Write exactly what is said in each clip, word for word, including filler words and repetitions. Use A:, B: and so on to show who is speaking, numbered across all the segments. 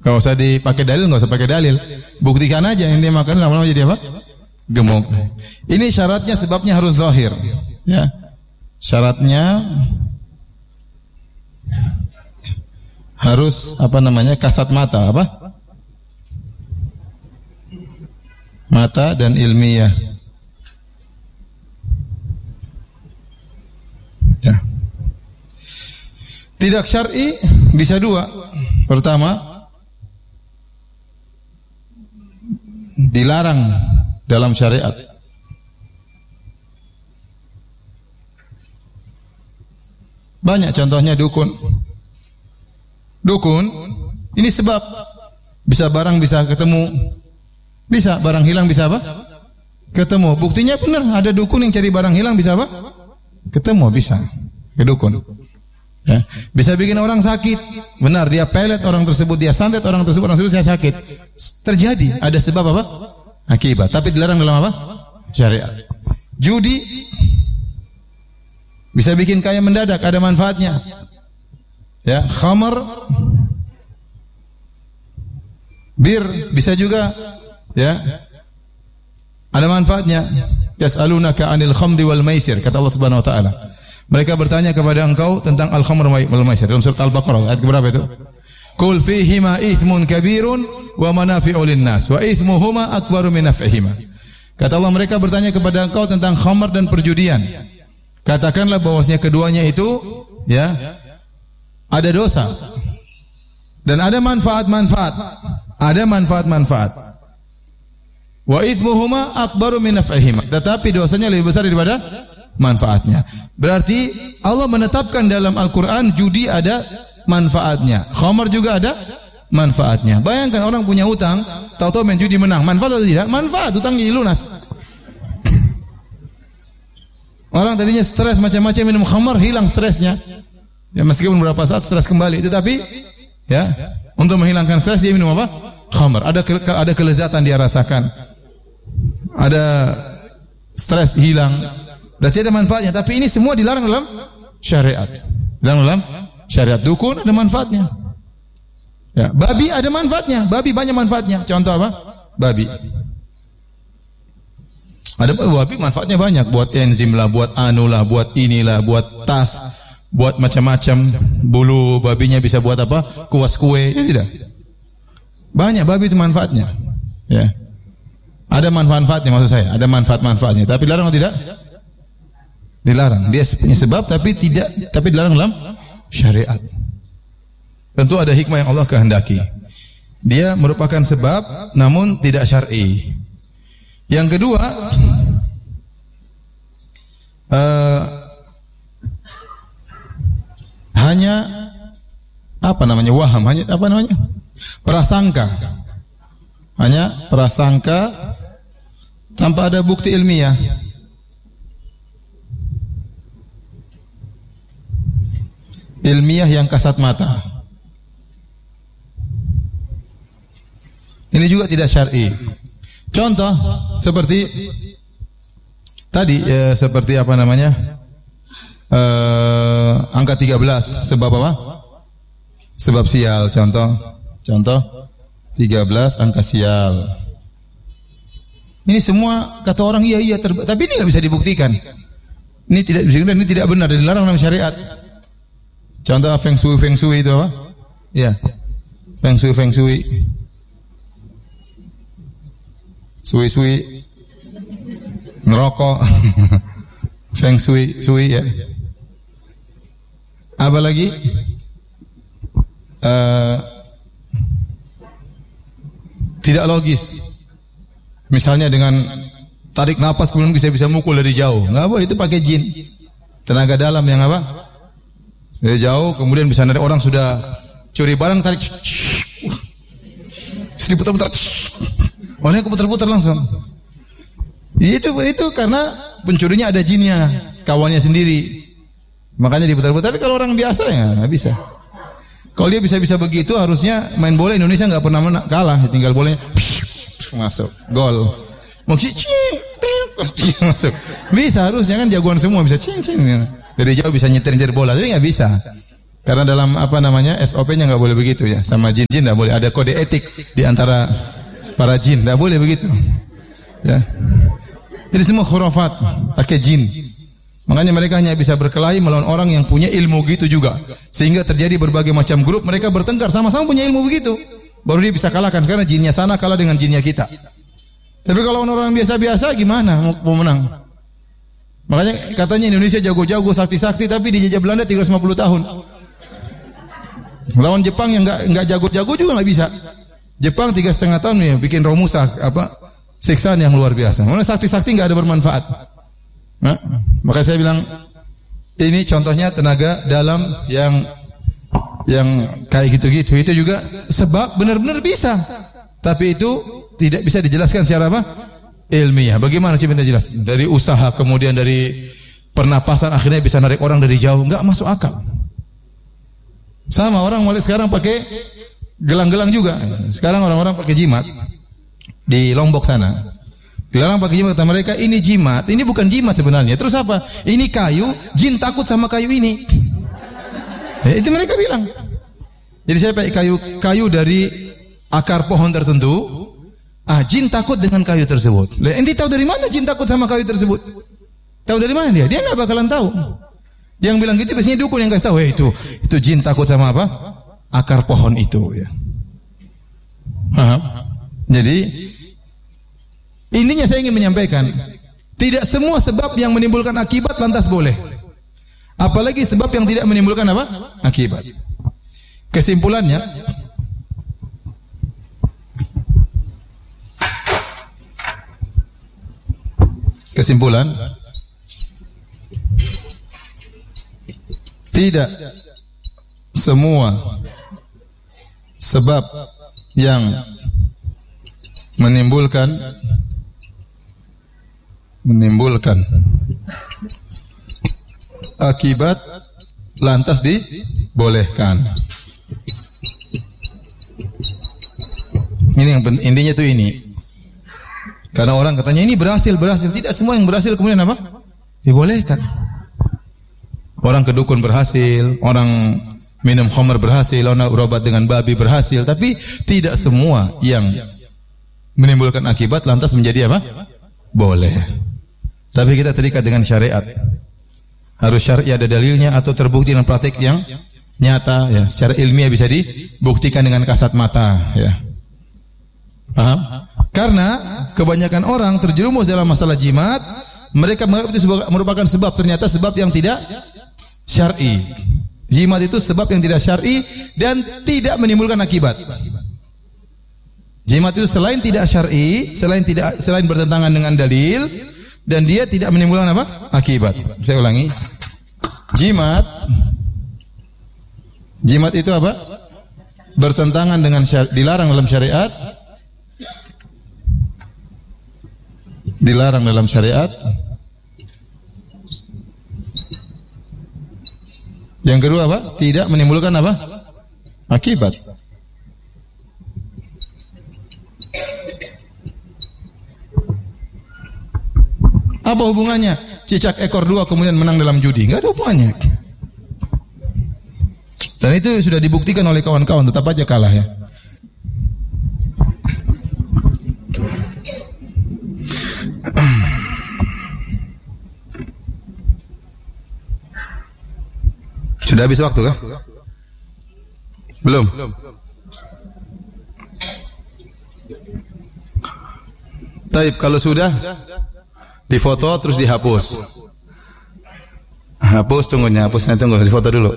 A: Gak usah dipakai dalil, gak usah pakai dalil. Buktikan aja, intinya makan lama-lama jadi apa? Gemuk. Ini syaratnya, sebabnya harus zahir. Ya. Syaratnya harus apa namanya? Kasat mata, apa? Mata dan ilmiah. Ya. Tidak syar'i bisa dua. Pertama, dilarang dalam syariat. Banyak contohnya dukun. Dukun, ini sebab. Bisa barang bisa ketemu. Bisa barang hilang bisa apa? Ketemu. Buktinya benar, ada dukun yang cari barang hilang bisa apa? Ketemu, bisa. Ke dukun. Ya. Bisa bikin orang sakit. Benar, dia pelet orang tersebut, dia santet orang tersebut, orang tersebut saya sakit. Terjadi, ada sebab apa? Akibat. Tapi dilarang dalam apa? Syariat. Judi bisa bikin kaya mendadak, ada manfaatnya. Ya, khamar, bir bisa juga, ya, ada manfaatnya. Yas'alunaka 'anil khamri wal maisir, kata Allah Subhanahu wa taala. Mereka bertanya kepada engkau tentang al-khamr wal maisir dalam surat Al-Baqarah ayat berapa itu? Qul fihima ithmun kabirun wa manafi'u lin-nas wa ithmuhuma akbaru min naf'ihima. Kata Allah, mereka bertanya kepada engkau tentang khamr dan perjudian. Katakanlah bahwasanya keduanya itu ya ada dosa dan ada manfaat-manfaat. Ada manfaat-manfaat. Wa ithmuhuma akbaru min naf'ihima. Tetapi dosanya lebih besar daripada manfaatnya. Berarti Allah menetapkan dalam Al-Quran judi ada manfaatnya, khamar juga ada manfaatnya. Bayangkan orang punya hutang, tahu-tahu main judi menang, manfaat atau tidak? Manfaat, hutang jadi lunas. Orang tadinya stres macam-macam, minum khamar hilang stresnya. Ya meskipun beberapa saat stres kembali, tetapi ya untuk menghilangkan stres dia minum apa? Khamar. Ada ke, ada kelezatan dia rasakan. Ada stres hilang. Berarti ada manfaatnya, tapi ini semua dilarang dalam syariat. Dilarang dalam syariat. Dukun ada manfaatnya. Ya, babi ada manfaatnya. Babi banyak manfaatnya. Contoh apa? Babi. Ada babi manfaatnya banyak. Buat enzim lah, buat anu lah, buat inilah, buat tas, buat macam-macam. Bulu babinya bisa buat apa? Kuas kue. Ya tidak? Banyak babi itu manfaatnya. Ya. Ada manfaat-manfaatnya maksud saya. Ada manfaat-manfaatnya. Tapi dilarang atau tidak? Dilarang. Dia punya sebab tapi tidak, tapi dilarang dalam syariat. Tentu ada hikmah yang Allah kehendaki. Dia merupakan sebab namun tidak syar'i. Yang kedua, uh, hanya apa namanya waham, hanya apa namanya prasangka, hanya prasangka tanpa ada bukti ilmiah. Ilmiah yang kasat mata. Ini juga tidak syar'i. Contoh seperti tadi eh, seperti apa namanya? Eh, angka tiga belas sebab apa? Sebab sial, contoh. Contoh tiga belas angka sial. Ini semua kata orang iya iya terba- tapi ini enggak bisa dibuktikan. Ini tidak bisa, ini tidak benar dan dilarang dalam syariat. Contoh feng shui, feng shui itu apa? Ya. Feng shui, feng shui. Sui-sui. Ngerokok. Feng shui, shui ya. Apa lagi? Uh, tidak logis. Misalnya dengan tarik napas kemudian bisa bisa mukul dari jauh. Enggak boleh, itu pakai jin. Tenaga dalam yang apa? Dari jauh, kemudian bisa narik orang sudah curi barang, tarik, diputar-putar, orangnya keputar-putar langsung. Itu itu karena pencurinya ada jinnya, kawannya sendiri, makanya diputar-putar. Tapi kalau orang biasa ya nggak bisa. Kalau dia bisa-bisa begitu, harusnya main bola Indonesia nggak pernah menang, kalah, tinggal bolanya masuk, gol. Mau cing, masuk. Bisa harusnya kan jagoan semua bisa cing cing. Dari jauh bisa nyetir-nyetir bola, tapi nggak bisa. Karena dalam apa namanya S O P-nya nggak boleh begitu ya. Sama jin-jin nggak boleh. Ada kode etik di antara para jin, nggak boleh begitu. Ya. Jadi semua khurafat, pakai jin. Makanya mereka hanya bisa berkelahi melawan orang yang punya ilmu gitu juga. Sehingga terjadi berbagai macam grup, mereka bertengkar sama-sama punya ilmu begitu. Baru dia bisa kalahkan karena jinnya sana kalah dengan jinnya kita. Tapi kalau orang biasa-biasa gimana mau menang? Makanya katanya Indonesia jago-jago sakti-sakti tapi dijajah Belanda tiga ratus lima puluh tahun. Lawan Jepang yang enggak enggak jago-jago juga enggak bisa. Jepang tiga setengah tahun ya bikin Romusa apa siksaan yang luar biasa. Mana sakti-sakti enggak ada bermanfaat. Nah, maka saya bilang ini contohnya tenaga dalam yang yang kayak gitu-gitu itu juga sebab benar-benar bisa. Tapi itu tidak bisa dijelaskan secara apa? Ilmiah. Bagaimana coba kita jelas? Dari usaha kemudian dari pernapasan akhirnya bisa narik orang dari jauh, enggak masuk akal. Sama orang mulai sekarang pakai gelang-gelang juga. Sekarang orang-orang pakai jimat di Lombok sana. Dilarang pakai jimat, kata mereka ini jimat, ini bukan jimat sebenarnya. Terus apa? Ini kayu, jin takut sama kayu ini. Eh, itu mereka bilang. Jadi saya pakai kayu kayu dari akar pohon tertentu. Ah, jin takut dengan kayu tersebut. Lah, ente tahu dari mana jin takut sama kayu tersebut? Tahu dari mana dia? Dia nggak bakalan tahu. Yang bilang gitu biasanya dukun yang kasih tahu, eh, itu itu jin takut sama apa? Akar pohon itu ya. Paham? Jadi intinya saya ingin menyampaikan, tidak semua sebab yang menimbulkan akibat lantas boleh. Apalagi sebab yang tidak menimbulkan apa? Akibat. Kesimpulannya, kesimpulan tidak semua sebab yang menimbulkan menimbulkan akibat lantas dibolehkan. Ini yang intinya tuh ini. Karena orang katanya ini berhasil berhasil, tidak semua yang berhasil kemudian apa? Dibolehkan. Orang kedukun berhasil, orang minum khamr berhasil, orang berobat dengan babi berhasil, tapi tidak semua yang menimbulkan akibat lantas menjadi apa? Boleh. Tapi kita terikat dengan syariat. Harus syar'i ada dalilnya atau terbukti dengan praktik yang nyata ya, secara ilmiah bisa dibuktikan dengan kasat mata ya. Paham? Karena kebanyakan orang terjerumus dalam masalah jimat, mereka menganggap itu merupakan sebab, ternyata sebab yang tidak syar'i. Jimat itu sebab yang tidak syar'i dan tidak menimbulkan akibat. Jimat itu selain tidak syar'i, selain tidak selain bertentangan dengan dalil dan dia tidak menimbulkan apa? Akibat. Saya ulangi. Jimat Jimat itu apa? Bertentangan dengan syari, dilarang dalam syariat. Dilarang dalam syariat. Yang kedua apa? Tidak menimbulkan apa? Akibat. Apa hubungannya? Cicak ekor dua kemudian menang dalam judi. Enggak ada hubungannya. Dan itu sudah dibuktikan oleh kawan-kawan, tetap aja kalah ya. Sudah habis waktu kah? Belum. Taib, kalau sudah difoto terus dihapus. Hapus, tunggunya, hapusnya tunggu, difoto dulu.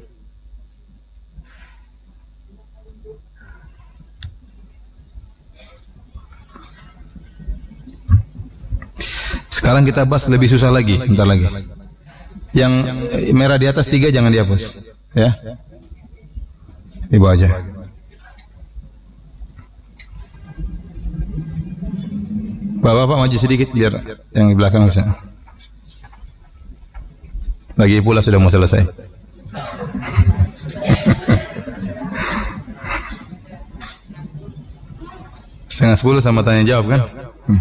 A: Sekarang kita bahas lebih susah lagi, bentar lagi. Yang merah di atas tiga jangan dihapus, ya. Di bawah aja. Bapak-bapak maju sedikit biar yang di belakang bisa. Lagi pula sudah mau selesai. Setengah sepuluh sama tanya jawab kan? Hmm.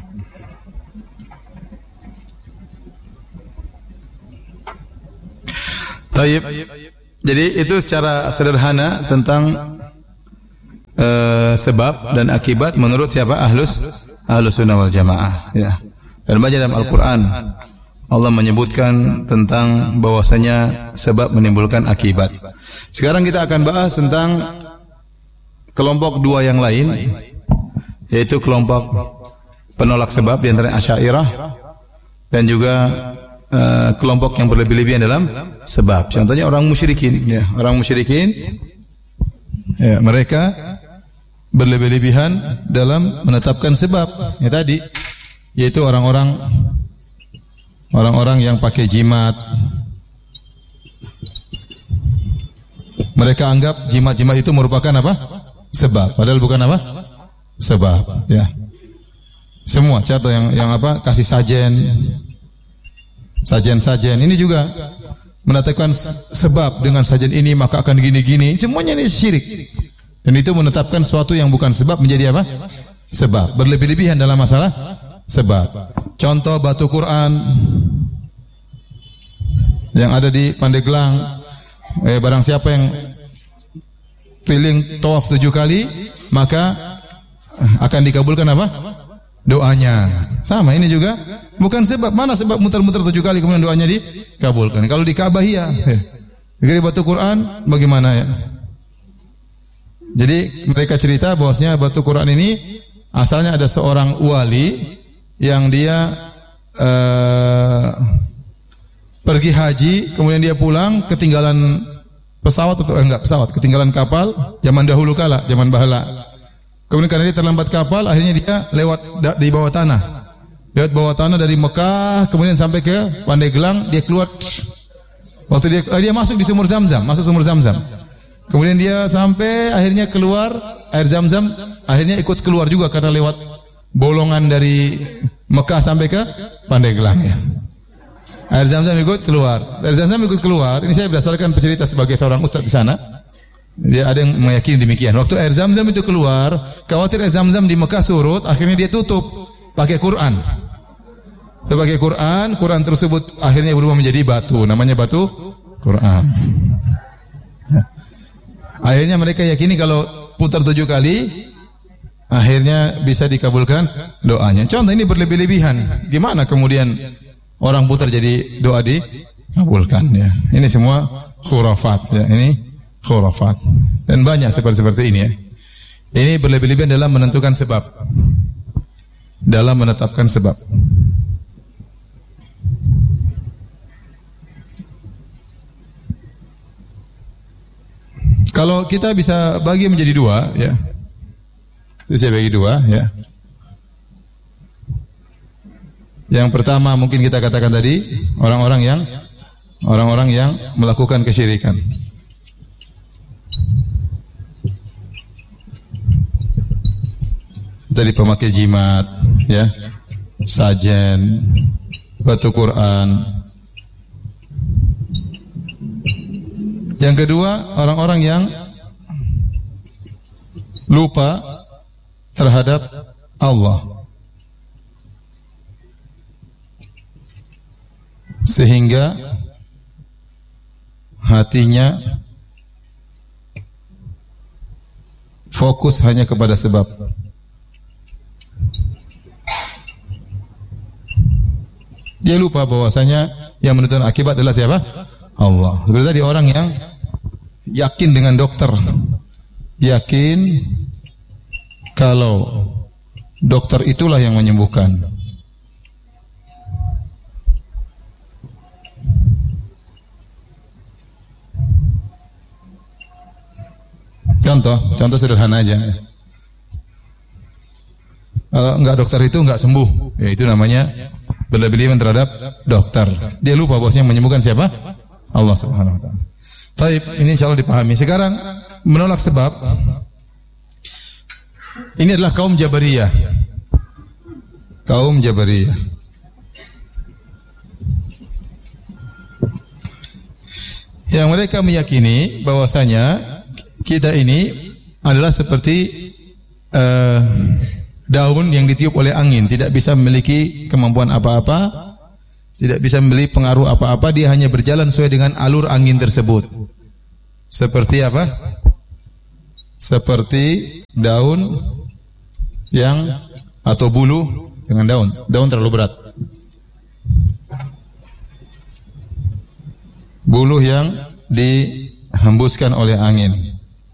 A: Taib. Jadi itu secara sederhana tentang uh, sebab dan akibat menurut siapa? Ahlus Ahlus Sunnah wal Jamaah. Ya. Dan banyak dalam Al-Quran Allah menyebutkan tentang bahwasanya sebab menimbulkan akibat. Sekarang kita akan bahas tentang kelompok dua yang lain, yaitu kelompok penolak sebab di antara Asy'ariyah dan juga uh, kelompok yang berlebih-lebihan dalam sebab. Contohnya orang musyrikin, ya, orang musyrikin, ya, mereka berlebih-lebihan dalam menetapkan sebab. Ya tadi, yaitu orang-orang orang-orang yang pakai jimat. Mereka anggap jimat-jimat itu merupakan apa? Sebab. Padahal bukan apa? Sebab. Ya. Semua contoh yang yang apa? Kasih sajen, sajen-sajen. Ini juga menetapkan sebab, dengan sajen ini maka akan gini-gini. Semuanya ini syirik. Dan itu menetapkan sesuatu yang bukan sebab menjadi apa? Sebab. Berlebih-lebihan dalam masalah sebab. Contoh batu Quran yang ada di Pandeglang. Eh, barang siapa yang keliling tawaf tujuh kali, maka akan dikabulkan apa? Doanya. Sama ini juga bukan sebab. Mana sebab muter-muter tujuh kali kemudian doanya dikabulkan? Kalau di Ka'bah iya. Jadi batu Quran bagaimana ya? Jadi mereka cerita bahwasanya batu Quran ini asalnya ada seorang wali yang dia uh, pergi haji, kemudian dia pulang ketinggalan pesawat atau enggak pesawat, ketinggalan kapal zaman dahulu kala, zaman bahala. Kemudian karena dia terlambat kapal, akhirnya dia lewat di bawah tanah. Lewat bawah tanah dari Mekah, kemudian sampai ke Pandeglang, dia keluar. Waktu dia dia masuk di sumur Zam-Zam, masuk sumur Zam-Zam. Kemudian dia sampai akhirnya keluar air Zam-Zam, akhirnya ikut keluar juga karena lewat bolongan dari Mekah sampai ke Pandeglang ya. Air Zam-Zam ikut keluar. Air Zam-Zam ikut keluar. Ini saya berdasarkan cerita sebagai seorang ustaz di sana. Dia ada yang meyakini demikian. Waktu air Zam-Zam itu keluar, khawatir air Zam-Zam di Mekah surut, akhirnya dia tutup pakai Quran. Sebagai Quran, Quran tersebut akhirnya berubah menjadi batu, namanya batu Quran. Ya. Akhirnya mereka yakini kalau putar tujuh kali, akhirnya bisa dikabulkan doanya. Contoh ini berlebih-lebihan. Gimana kemudian orang putar jadi doa dikabulkan ya. Ini semua khurafat ya. Ini khurafat. Dan banyak seperti seperti ini ya. Ini berlebih-lebihan dalam menentukan sebab. Dalam menetapkan sebab. Kalau kita bisa bagi menjadi dua ya. Itu saya bagi dua ya. Yang pertama mungkin kita katakan tadi orang-orang yang orang-orang yang melakukan kesyirikan. Tadi pemakai jimat, ya, sajen, batu Quran. Yang kedua orang-orang yang lupa terhadap Allah. Sehingga hatinya fokus hanya kepada sebab. Dia lupa bahwasanya yang menentukan akibat adalah siapa? Allah. Seperti tadi orang yang yakin dengan dokter, yakin kalau dokter itulah yang menyembuhkan. Contoh, contoh sederhana aja. Kalau enggak dokter itu enggak sembuh, ya itu namanya berlebihan terhadap dokter. Dia lupa bahwasanya menyembuhkan siapa? Allah Subhanahu wa taala. Taib, ini insyaallah dipahami. Sekarang menolak sebab. Ini adalah kaum Jabariyah. Kaum Jabariyah. Yang mereka meyakini bahwasanya kita ini adalah seperti uh, daun yang ditiup oleh angin, tidak bisa memiliki kemampuan apa-apa, tidak bisa memberi pengaruh apa-apa, dia hanya berjalan sesuai dengan alur angin tersebut. seperti apa? Seperti daun yang atau bulu dengan daun. Daun terlalu berat. Bulu yang dihembuskan oleh angin.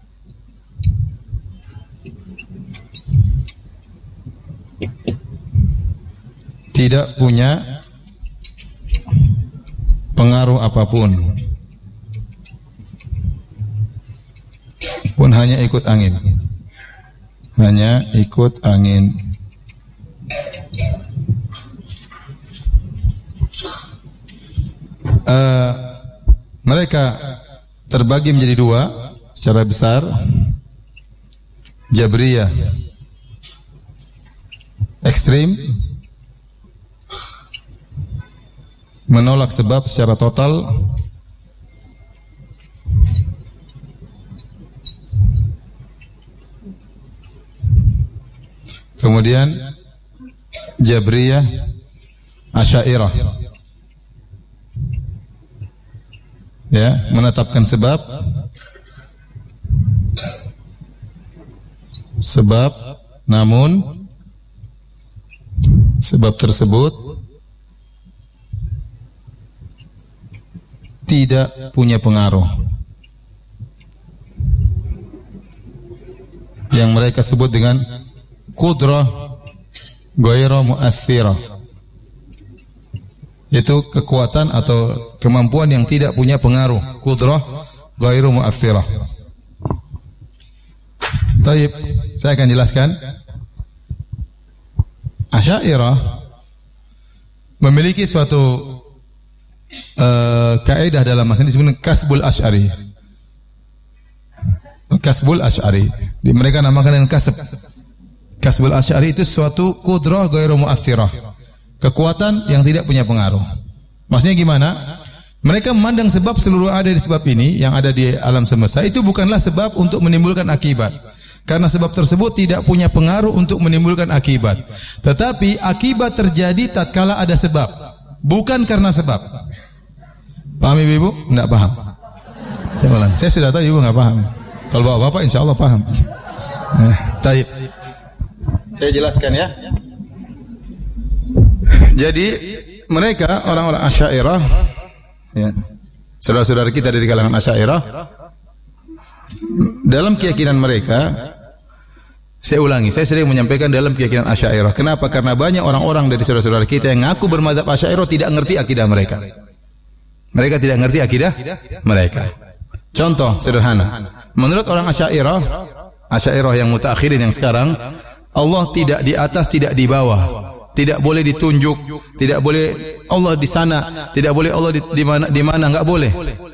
A: Tidak punya pengaruh apapun, pun hanya ikut angin, hanya ikut angin. Uh, mereka terbagi menjadi dua secara besar. Jabriyah ekstrim, menolak sebab secara total. Kemudian Jabriyah Asy'ariyah, ya, menetapkan sebab sebab namun sebab tersebut tidak punya pengaruh, yang mereka sebut dengan qudrah ghairu mu'aththirah, yaitu kekuatan atau kemampuan yang tidak punya pengaruh. Qudrah ghairu mu'aththirah. Baik, saya akan jelaskan. Asy'ariyah memiliki suatu uh, kaidah dalam masalah disebut kasbul asy'ari. Kasbul asy'ari. Di mereka namakan dengan kasb. Kasbul asy'ari itu suatu qudrah ghairu mu'aththirah, kekuatan yang tidak punya pengaruh. Maksudnya gimana? Mereka memandang sebab seluruh ada di sebab ini yang ada di alam semesta itu bukanlah sebab untuk menimbulkan akibat. Karena sebab tersebut tidak punya pengaruh untuk menimbulkan akibat. Tetapi akibat terjadi tatkala ada sebab, bukan karena sebab. Paham ibu-ibu? Tidak paham. Saya ulang. Saya sudah tahu ibu tidak paham. Kalau bapak-bapak insya Allah paham. Nah, taib. Saya jelaskan ya. Jadi mereka orang-orang Asy'ariyah, ya, saudara-saudara kita dari kalangan Asy'ariyah, dalam keyakinan mereka, saya ulangi, saya sering menyampaikan dalam keyakinan Asy'ariyah. Kenapa? Karena banyak orang-orang dari saudara-saudara kita yang ngaku bermadzhab Asy'ariyah tidak ngerti akidah mereka. Mereka tidak ngerti akidah mereka. Contoh sederhana, menurut orang Asy'ariyah, Asy'ariyah yang mutaakhirin yang sekarang, Allah tidak di atas, tidak di bawah. Tidak boleh ditunjuk, tidak boleh Allah di sana, tidak boleh Allah di, di mana, di mana, enggak boleh.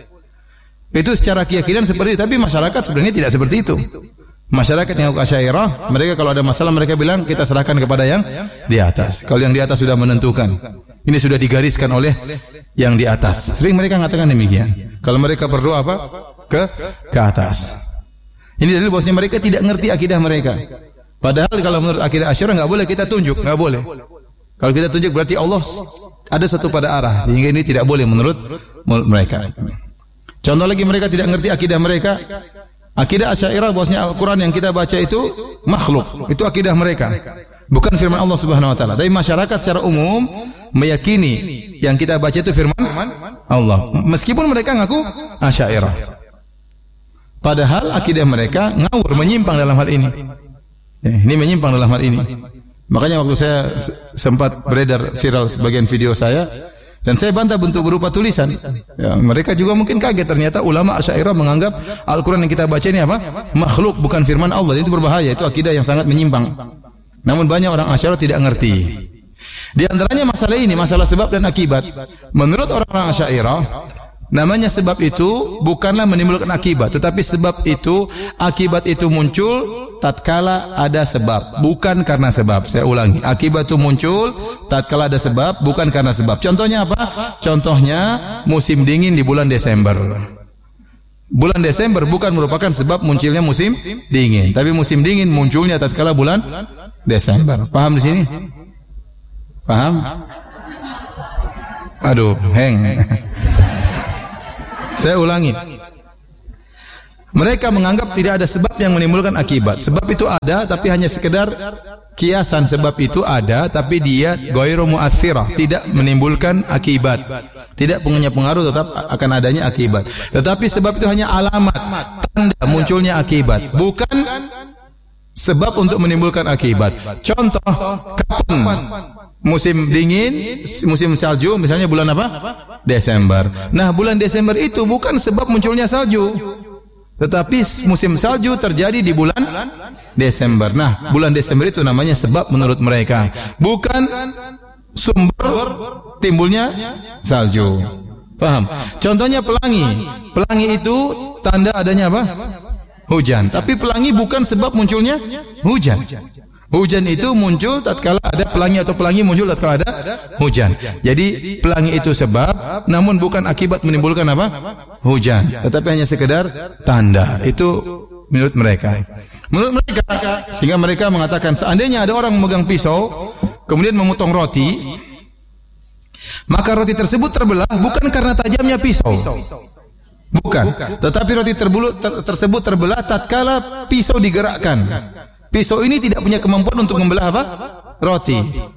A: Itu secara keyakinan seperti itu, tapi masyarakat sebenarnya tidak seperti itu. Masyarakat yang Asy'ariyah, mereka kalau ada masalah mereka bilang kita serahkan kepada yang di atas. Kalau yang di atas sudah menentukan, ini sudah digariskan oleh yang di atas. Sering mereka mengatakan demikian. Kalau mereka berdoa apa? Ke ke atas. Ini dalil bahwasanya mereka tidak ngerti akidah mereka. Padahal kalau menurut akidah Asy'ariyah enggak boleh kita tunjuk, enggak boleh. Kalau kita tunjuk berarti Allah ada satu pada arah. Sehingga ini tidak boleh menurut mereka. Contoh lagi mereka tidak ngerti akidah mereka. Akidah Asy'ariyah bahwasanya Al-Qur'an yang kita baca itu makhluk. Itu akidah mereka. Bukan firman Allah Subhanahu wa taala. Tapi masyarakat secara umum meyakini yang kita baca itu firman Allah. Meskipun mereka ngaku Asy'ariyah. Padahal akidah mereka ngawur, menyimpang dalam hal ini. Ya, ini menyimpang dalam hal ini. Makanya waktu saya sempat beredar viral sebagian video saya dan saya bantah bentuk berupa tulisan. Ya, mereka juga mungkin kaget ternyata ulama Asy'ariyah menganggap Al-Qur'an yang kita baca ini apa? Makhluk, bukan firman Allah. Itu berbahaya, itu akidah yang sangat menyimpang. Namun banyak orang Asy'ariyah tidak ngerti. Di antaranya masalah ini, masalah sebab dan akibat. Menurut orang-orang Asy'ariyah, namanya sebab itu bukanlah menimbulkan akibat, tetapi sebab itu, akibat itu muncul tatkala ada sebab, bukan karena sebab. Saya ulangi, akibat itu muncul tatkala ada sebab, bukan karena sebab. Contohnya apa? Contohnya musim dingin di bulan Desember. Bulan Desember bukan merupakan sebab munculnya musim dingin, tapi musim dingin munculnya tatkala bulan Desember. Paham di sini? Paham? Aduh, heng. Saya ulangi. Mereka menganggap tidak ada sebab yang menimbulkan akibat. Sebab itu ada tapi hanya sekedar kiasan. Sebab itu ada tapi dia ghairu mu'athirah, tidak menimbulkan akibat. Tidak punya pengaruh, tetap akan adanya akibat. Tetapi sebab itu hanya alamat, tanda munculnya akibat, bukan sebab untuk menimbulkan akibat. Contoh, kapan musim dingin, musim salju, misalnya bulan apa? Desember. Nah, bulan Desember itu bukan sebab munculnya salju, tetapi musim salju terjadi di bulan Desember. Nah, bulan Desember itu namanya sebab menurut mereka, bukan sumber timbulnya salju. Paham? Contohnya pelangi. Pelangi itu tanda adanya apa? Hujan. Tapi pelangi bukan sebab munculnya hujan. Hujan itu muncul tatkala ada pelangi, atau pelangi muncul tatkala ada hujan. Jadi pelangi itu sebab, namun bukan akibat menimbulkan apa? Hujan. Tetapi hanya sekedar tanda. Itu menurut mereka. Menurut mereka, sehingga mereka mengatakan seandainya ada orang memegang pisau kemudian memotong roti, maka roti tersebut terbelah bukan karena tajamnya pisau. Bukan, tetapi roti terbulu, ter, tersebut terbelah tatkala pisau digerakkan. Pisau ini tidak punya kemampuan untuk membelah apa? Roti.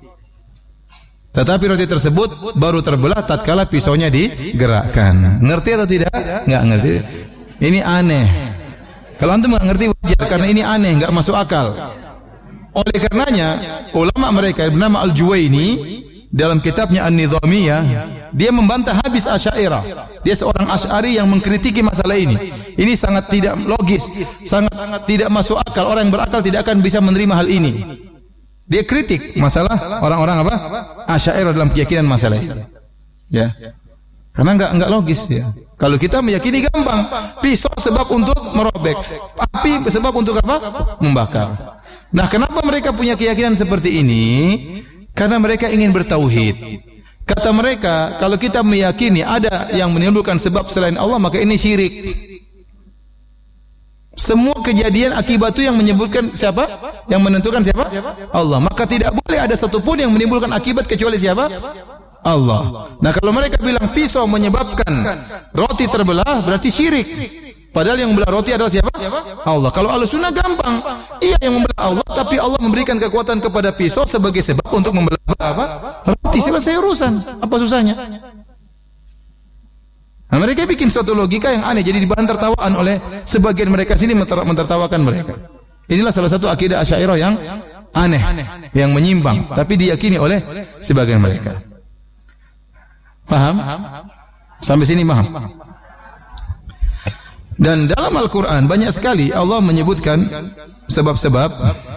A: Tetapi roti tersebut baru terbelah tatkala pisaunya digerakkan. Ngerti atau tidak? Enggak ngerti. Ini aneh. Kalau antum enggak ngerti wajar, karena ini aneh, enggak masuk akal. Oleh karenanya, ulama mereka bernama Al-Juwaini dalam kitabnya An-Nizamiyah, dia membantah habis Asy'ariyah. Dia seorang Asy'ari yang mengkritiki masalah ini. Ini sangat tidak logis, sangat tidak masuk akal. Orang yang berakal tidak akan bisa menerima hal ini. Dia kritik masalah orang-orang apa? Asy'ariyah dalam keyakinan masalah ini. Ya. Karena enggak enggak logis ya. Kalau kita meyakini gampang, pisau sebab untuk merobek, api sebab untuk apa? Membakar. Nah, kenapa mereka punya keyakinan seperti ini? Karena mereka ingin bertauhid. Kata mereka, kalau kita meyakini ada yang menimbulkan sebab selain Allah, maka ini syirik. Semua kejadian akibat itu yang menyebutkan siapa? Yang menentukan siapa? Allah. Maka tidak boleh ada satupun yang menimbulkan akibat kecuali siapa? Allah. Nah, kalau mereka bilang pisau menyebabkan roti terbelah, berarti syirik. Padahal yang membelah roti adalah siapa? Allah. Kalau Ahlussunnah gampang. Iya yang membelah Allah, tapi Allah memberikan kekuatan kepada pisau sebagai sebab untuk membelah apa? Roti. Selesai urusan. Apa susahnya? Nah, mereka bikin suatu logika yang aneh, jadi dibahan tertawaan oleh sebagian mereka sini, mentertawakan mereka. Inilah salah satu akidah Asy'ariyah yang aneh, yang menyimpang, tapi diyakini oleh sebagian mereka. Paham? Sampai sini paham? Dan dalam Al-Quran banyak sekali Allah menyebutkan sebab-sebab